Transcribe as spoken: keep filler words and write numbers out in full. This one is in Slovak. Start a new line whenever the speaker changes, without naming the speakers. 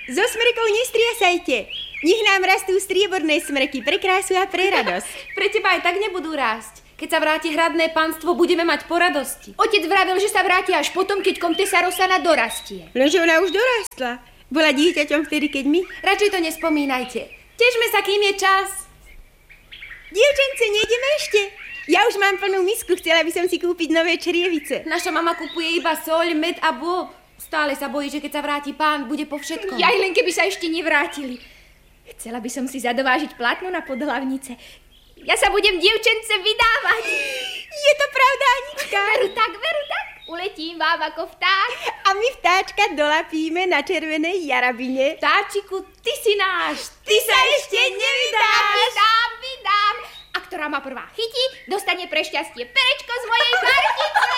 So smrekou nestriasajte. Nech nám rastú strieborné smreky pre krásu a pre radosť.
Pre teba aj tak nebudú rásť. Keď sa vráti hradné panstvo, budeme mať po radosti.
Otec vravel, že sa vráti až potom, keď komtesa Rosana dorastie.
Lenže ona už dorastla. Bola dieťaťom vtedy, keď my...
Radšej to nespomínajte. Težme sa, kým je čas.
Dievčence, nejdeme ešte? Ja už mám plnú misku, chcela by som si kúpiť nové črievice.
Naša mama kupuje iba soľ, med a bôb. Stále sa bojí, že keď sa vráti pán, bude po všetkom.
Jaj, len keby sa ešte nevrátili. Chcela by som si zadovážiť plátno na podhlavnice. Ja sa budem, dievčence, vydávať.
Je to pravda, Anička?
Veru tak, veru tak. Uletím vám ako vták.
A my vtáčka dolapíme na červenej jarabine.
Vtáčiku, ty si náš.
Ty sa ešte nevydáš.
Vydám, vydám. A ktorá ma prvá chytí, dostane pre šťastie perečko z mojej Martice.